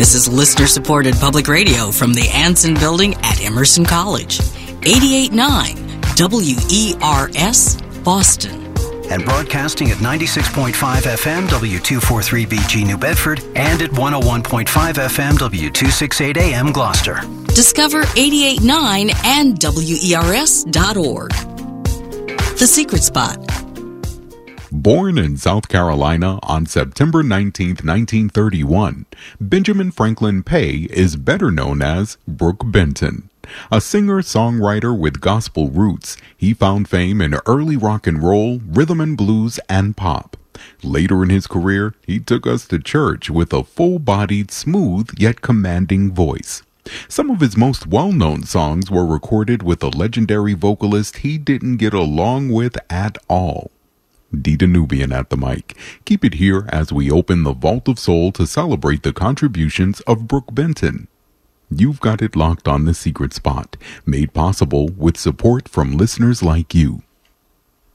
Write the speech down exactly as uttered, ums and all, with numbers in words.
This is listener-supported public radio from the Anson Building at Emerson College. eighty-eight point nine W E R S, Boston. And broadcasting at ninety-six point five F M W two forty-three B G New Bedford and at one oh one point five F M W two sixty-eight A M Gloucester. Discover eighty-eight point nine and W E R S dot org. The Secret Spot. Born in South Carolina on September nineteenth, nineteen thirty-one, Benjamin Franklin Pay is better known as Brook Benton. A singer-songwriter with gospel roots, he found fame in early rock and roll, rhythm and blues, and pop. Later in his career, he took us to church with a full-bodied, smooth, yet commanding voice. Some of his most well-known songs were recorded with a legendary vocalist he didn't get along with at all. D. Danubian at the mic. Keep it here as we open the Vault of Soul to celebrate the contributions of Brook Benton. You've got it locked on The Secret Spot, made possible with support from listeners like you.